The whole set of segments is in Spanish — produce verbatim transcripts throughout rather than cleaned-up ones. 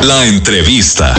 La entrevista.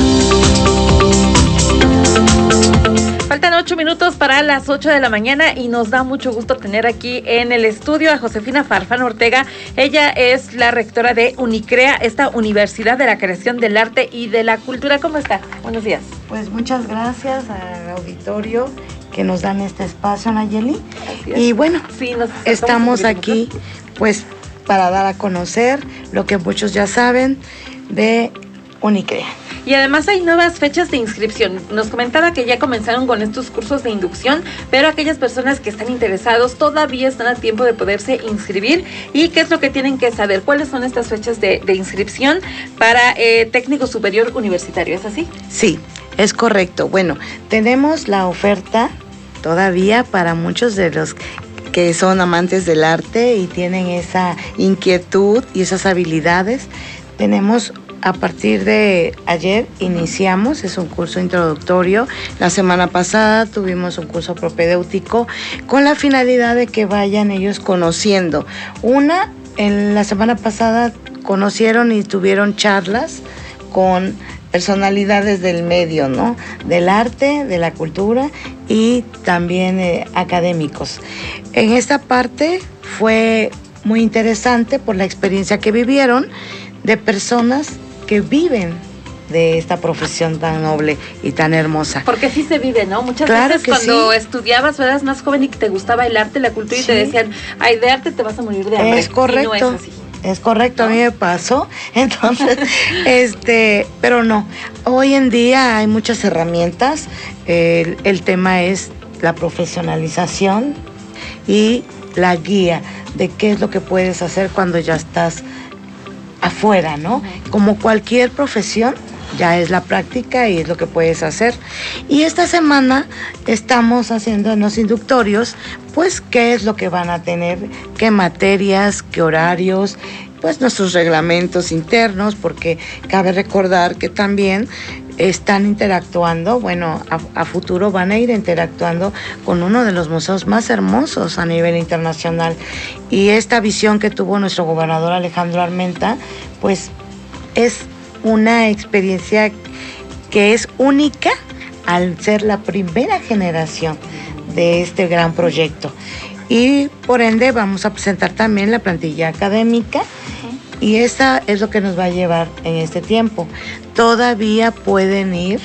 Faltan ocho minutos para las ocho de la mañana y nos da mucho gusto tener aquí en el estudio a Josefina Farfán Ortega. Ella es la rectora de UniCrea, esta Universidad de la Creación del Arte y de la Cultura. ¿Cómo está? Buenos días. Pues muchas gracias al auditorio que nos dan este espacio, Nayeli. Y bueno, sí, nos estamos aquí pues para dar a conocer lo que muchos ya saben de UniCrea. Y además hay nuevas fechas de inscripción. Nos comentaba que ya comenzaron con estos cursos de inducción, pero aquellas personas que están interesados todavía están a tiempo de poderse inscribir. ¿Y qué es lo que tienen que saber? ¿Cuáles son estas fechas de, de inscripción para eh, técnico superior universitario? ¿Es así? Sí, es correcto. Bueno, tenemos la oferta todavía para muchos de los que son amantes del arte y tienen esa inquietud y esas habilidades. Tenemos a partir de ayer iniciamos, es un curso introductorio. La semana pasada tuvimos un curso propedéutico con la finalidad de que vayan ellos conociendo. Una, en la semana pasada conocieron y tuvieron charlas con personalidades del medio, ¿no? Del arte, de la cultura y también eh, académicos. En esta parte fue muy interesante por la experiencia que vivieron de personas que viven de esta profesión tan noble y tan hermosa. Porque sí se vive, ¿no? Muchas claro veces cuando sí. estudiabas o eras más joven y que te gustaba el arte, la cultura, sí. y te decían, ay, de arte te vas a morir de hambre. Es correcto. Y no es así. Es correcto, ¿no? A mí me pasó. Entonces, este, pero no. Hoy en día hay muchas herramientas. El, el tema es la profesionalización y la guía de qué es lo que puedes hacer cuando ya estás afuera, ¿no? Como cualquier profesión, ya es la práctica y es lo que puedes hacer. Y esta semana estamos haciendo en los inductorios, pues, qué es lo que van a tener, qué materias, qué horarios, pues, nuestros reglamentos internos, porque cabe recordar que también están interactuando, bueno, a, a futuro van a ir interactuando con uno de los museos más hermosos a nivel internacional. Y esta visión que tuvo nuestro gobernador Alejandro Armenta, pues es una experiencia que es única al ser la primera generación de este gran proyecto. Y por ende vamos a presentar también la plantilla académica. Y esa es lo que nos va a llevar en este tiempo. Todavía pueden ir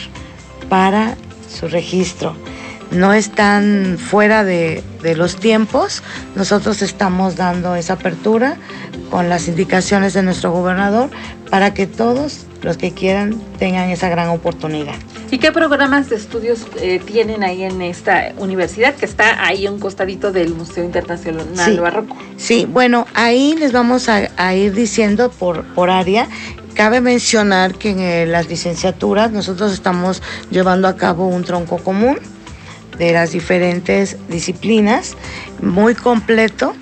para su registro. No están fuera de, de los tiempos. Nosotros estamos dando esa apertura con las indicaciones de nuestro gobernador para que todos los que quieran tengan esa gran oportunidad. ¿Y qué programas de estudios eh, tienen ahí en esta universidad que está ahí a un costadito del Museo Internacional sí, Barroco? Sí, bueno, ahí les vamos a, a ir diciendo por, por área. Cabe mencionar que en eh, las licenciaturas nosotros estamos llevando a cabo un tronco común de las diferentes disciplinas, muy completo,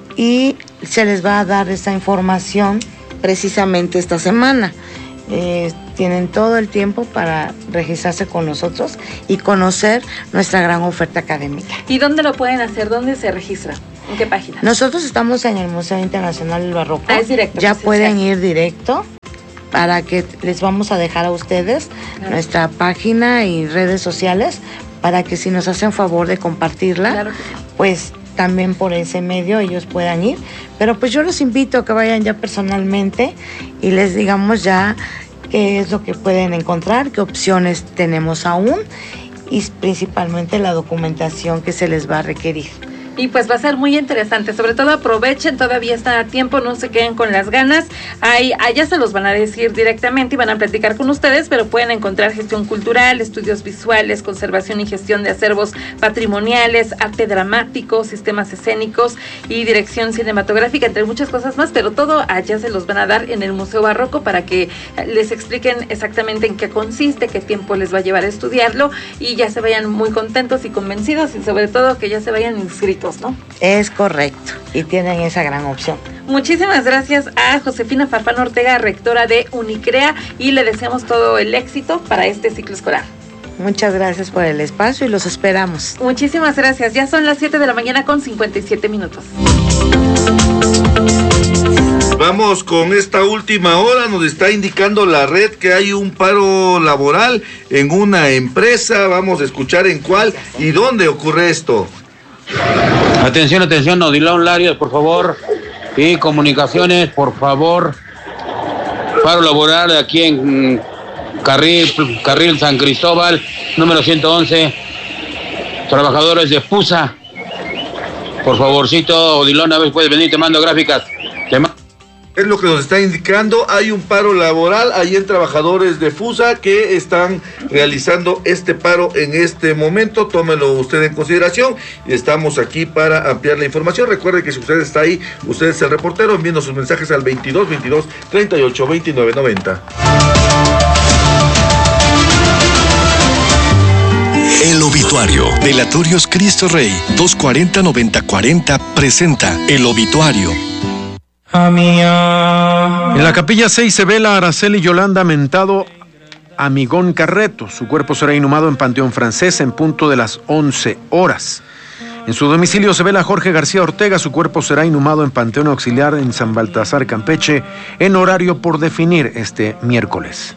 y se les va a dar esa información precisamente esta semana. Eh, tienen todo el tiempo para registrarse con nosotros y conocer nuestra gran oferta académica. ¿Y dónde lo pueden hacer? ¿Dónde se registra? ¿En qué página? Nosotros estamos en el Museo Internacional del Barroco. Ah, es directo. Ya pueden ir directo para que les vamos a dejar a ustedes claro. nuestra página y redes sociales para que si nos hacen favor de compartirla, claro que sí. pues también por ese medio ellos puedan ir. Pero pues yo los invito a que vayan ya personalmente y les digamos ya qué es lo que pueden encontrar, qué opciones tenemos aún y principalmente la documentación que se les va a requerir. Y pues va a ser muy interesante, sobre todo aprovechen, todavía están a tiempo, no se queden con las ganas. Ahí, allá se los van a decir directamente y van a platicar con ustedes, pero pueden encontrar gestión cultural, estudios visuales, conservación y gestión de acervos patrimoniales, arte dramático, sistemas escénicos y dirección cinematográfica, entre muchas cosas más, pero todo allá se los van a dar en el Museo Barroco para que les expliquen exactamente en qué consiste, qué tiempo les va a llevar a estudiarlo y ya se vayan muy contentos y convencidos y sobre todo que ya se vayan inscritos, ¿no? Es correcto, y tienen esa gran opción. Muchísimas gracias a Josefina Farfán Ortega, rectora de UniCrea, y le deseamos todo el éxito para este ciclo escolar. Muchas gracias por el espacio y los esperamos. Muchísimas gracias. Ya son las siete de la mañana con cincuenta y siete minutos. Vamos con esta última hora, nos está indicando la red que hay un paro laboral en una empresa. Vamos a escuchar en cuál y dónde ocurre esto. Atención, atención, Odilon Larios, por favor. Y comunicaciones, por favor. Paro laboral aquí en Carril, Carril San Cristóbal, número ciento once. Trabajadores de FUSA. Por favorcito, Odilon, a ver, puedes venir, te mando gráficas. Te mando. Es lo que nos está indicando, hay un paro laboral, hay en trabajadores de FUSA que están realizando este paro en este momento, tómelo usted en consideración y estamos aquí para ampliar la información. Recuerde que si usted está ahí, usted es el reportero, enviando sus mensajes al veintidós veintidós treinta y ocho veintinueve noventa. El obituario. Velatorios Cristo Rey doscientos cuarenta noventa cuarenta presenta El obituario. En la capilla seis se vela a Araceli Yolanda Mentado Amigón Carreto. Su cuerpo será inhumado en Panteón Francés en punto de las once horas. En su domicilio se vela a Jorge García Ortega. Su cuerpo será inhumado en Panteón Auxiliar en San Baltasar, Campeche, en horario por definir este miércoles.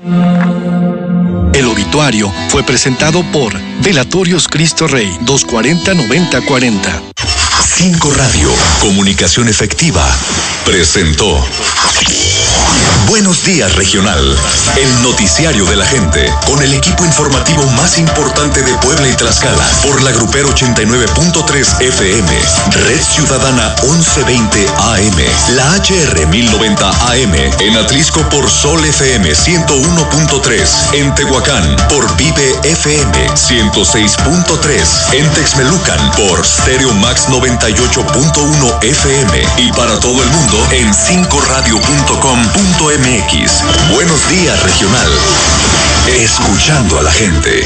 El obituario fue presentado por Velatorios Cristo Rey doscientos cuarenta noventa cuarenta. cinco Radio, comunicación efectiva, presentó Buenos Días Regional, el noticiario de la gente, con el equipo informativo más importante de Puebla y Tlaxcala, por la Grupero ochenta y nueve punto tres F M, Red Ciudadana once veinte A M, la H R mil noventa A M, en Atlisco por Sol F M ciento uno punto tres, en Tehuacán por Vive F M ciento seis punto tres, en Texmelucan por Stereo Max noventa y ocho punto uno F M y para todo el mundo en cinco radio punto com punto m x. Buenos Días Regional. Escuchando a la gente.